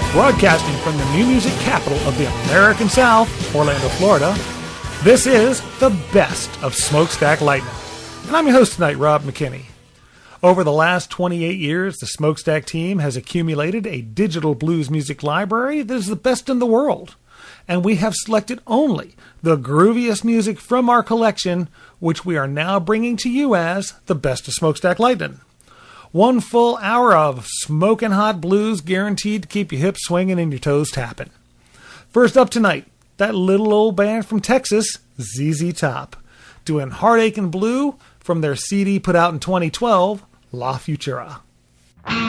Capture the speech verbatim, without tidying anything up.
Broadcasting from the new music capital of the American South, Orlando, Florida, this is the best of Smokestack Lightning. And I'm your host tonight, Rob McKinney. Over the last twenty-eight years, the Smokestack team has accumulated a digital blues music library that is the best in the world. And we have selected only the grooviest music from our collection, which we are now bringing to you as the best of Smokestack Lightning. One full hour of smoking hot blues guaranteed to keep your hips swinging and your toes tapping. First up tonight, that little old band from Texas, Z Z Top, doing Heartache and Blue from their C D put out in twenty twelve, La Futura.